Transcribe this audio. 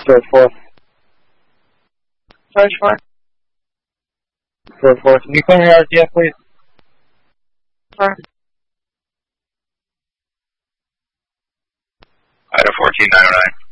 George 4. George 4. George 4. Can you clear your RTF, please? 4. Idaho 14909.